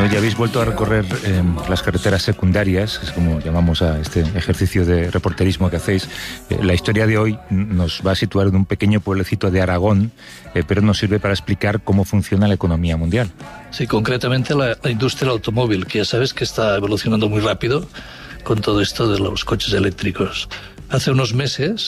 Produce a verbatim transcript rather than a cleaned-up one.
Bueno, ya habéis vuelto a recorrer eh, las carreteras secundarias, es como llamamos a este ejercicio de reporterismo que hacéis. Eh, la historia de hoy nos va a situar en un pequeño pueblecito de Aragón, eh, pero nos sirve para explicar cómo funciona la economía mundial. Sí, concretamente la, la industria del automóvil, que ya sabes que está evolucionando muy rápido con todo esto de los coches eléctricos. Hace unos meses